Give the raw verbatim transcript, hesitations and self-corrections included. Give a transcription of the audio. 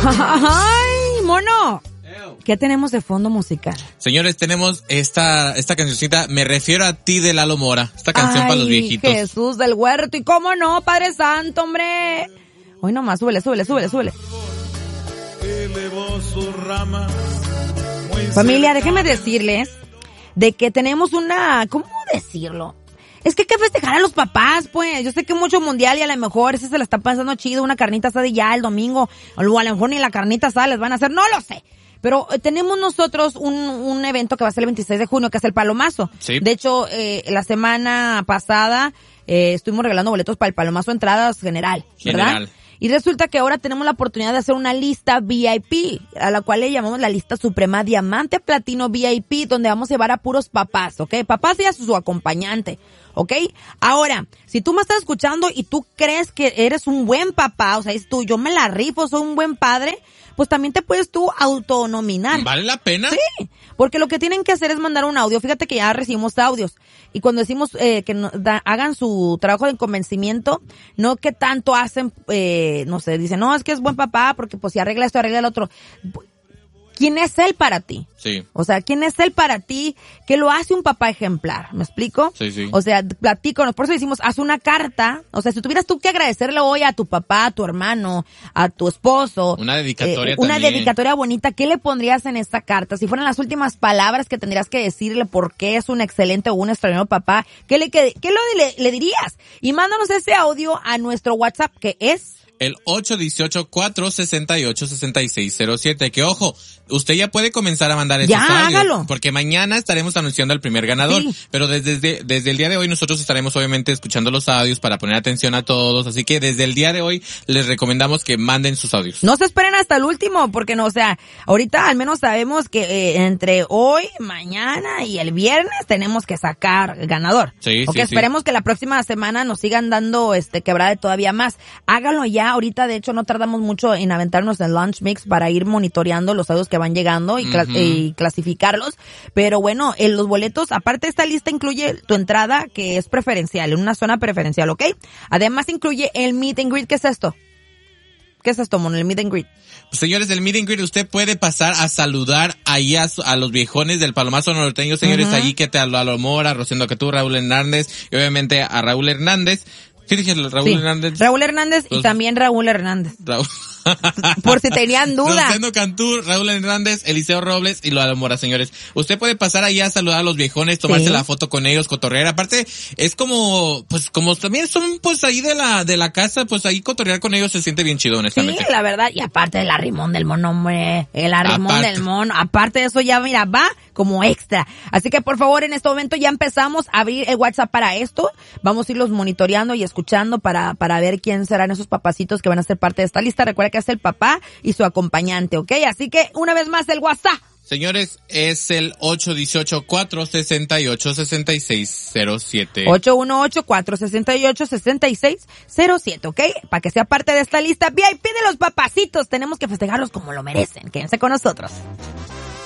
¡Ay, mono! ¿Qué tenemos de fondo musical? Señores, tenemos esta esta cancioncita, Me refiero a ti, de Lalo Mora. Esta canción Ay, para los viejitos. Jesús del Huerto. ¿Y cómo no, Padre Santo, hombre? Hoy nomás, súbele, súbele, súbele, súbele. Familia, déjenme decirles de que tenemos una... ¿Cómo decirlo? Es que hay que festejar a los papás, pues. Yo sé que mucho mundial y a lo mejor ese se la está pasando chido, una carnita asada ya el domingo, o a lo mejor ni la carnita asada les van a hacer, no lo sé. Pero eh, tenemos nosotros un, un evento que va a ser el veintiséis de junio, que es el Palomazo. Sí. De hecho, eh, la semana pasada eh, estuvimos regalando boletos para el Palomazo, entradas general, ¿verdad? General. Y resulta que ahora tenemos la oportunidad de hacer una lista V I P, a la cual le llamamos la lista suprema Diamante Platino V I P, donde vamos a llevar a puros papás, ¿ok? Papás y a su acompañante, ¿ok? Ahora, si tú me estás escuchando y tú crees que eres un buen papá, o sea, es tú, yo me la rifo, soy un buen padre, pues también te puedes tú autonominar. ¿Vale la pena? Sí, porque lo que tienen que hacer es mandar un audio. Fíjate que ya recibimos audios. Y cuando decimos eh, que no, da, hagan su trabajo de convencimiento, no que tanto hacen, eh, no sé, dicen, no, es que es buen papá porque pues si arregla esto, arregla el otro. ¿Quién es él para ti? Sí. O sea, ¿quién es él para ti que lo hace un papá ejemplar? ¿Me explico? Sí, sí. O sea, platícanos. Por eso decimos, haz una carta. O sea, si tuvieras tú que agradecerle hoy a tu papá, a tu hermano, a tu esposo. Una dedicatoria eh, Una también. dedicatoria bonita. ¿Qué le pondrías en esta carta? Si fueran las últimas palabras que tendrías que decirle por qué es un excelente o un extraordinario papá, ¿qué le, qué, qué lo, le, le dirías? Y mándanos ese audio a nuestro WhatsApp, que es... El ocho uno ocho, cuatro seis ocho, seis seis cero siete. Que ojo, usted ya puede comenzar a mandar esos Ya, audios. hágalo. Porque mañana estaremos anunciando al primer ganador. Sí. Pero desde, desde, desde el día de hoy nosotros estaremos obviamente escuchando los audios para poner atención a todos. Así que desde el día de hoy les recomendamos que manden sus audios. No se esperen hasta el último, porque no, o sea, ahorita al menos sabemos que eh, entre hoy, mañana y el viernes tenemos que sacar el ganador. Sí, Ok, sí, esperemos sí. que la próxima semana nos sigan dando este quebrada de todavía más. Háganlo ya, ahorita de hecho no tardamos mucho en aventarnos el Lunch Mix para ir monitoreando los audios que van llegando y, cla- Ujú. y clasificarlos. Pero bueno, en los boletos, aparte esta lista incluye tu entrada, que es preferencial, en una zona preferencial, ¿ok? Además incluye el Meet and Greet. ¿Qué es esto? ¿Qué es esto, mono? El Meet and Greet. Pues, señores, del Meet and Greet usted puede pasar a saludar ahí a, su- a los viejones del Palomazo Norteño, señores, Ujú. allí que te habló a Lalo Mora, Rosendo Catú, Raúl Hernández, y obviamente a Raúl Hernández. ¿Qué dije? Raúl Sí. Hernández. Raúl Hernández y Los- también Raúl Hernández. Raúl. Por si tenían duda. Rosendo Cantú, Raúl Hernández, Eliseo Robles y Lalo Mora, señores. Usted puede pasar allá a saludar a los viejones, tomarse Sí. la foto con ellos, cotorrear. Aparte, es como, pues, como también son, pues, ahí de la, de la casa, pues, ahí cotorrear con ellos se siente bien chido, Sí, honestamente. la verdad, y aparte del arrimón del mono, hombre, el arrimón Aparte. del mono, aparte de eso ya, mira, va como extra. Así que por favor, en este momento ya empezamos a abrir el WhatsApp para esto. Vamos a irlos monitoreando y escuchando para, para ver quién serán esos papacitos que van a ser parte de esta lista. Recuerda que es el papá y su acompañante, ¿ok? Así que una vez más el WhatsApp. Señores, es el ocho uno ocho, cuatro seis ocho, seis seis cero siete. ocho uno ocho, cuatro seis ocho, seis seis cero siete, ¿ok? Para que sea parte de esta lista V I P de los papacitos. Tenemos que festejarlos como lo merecen. Quédense con nosotros.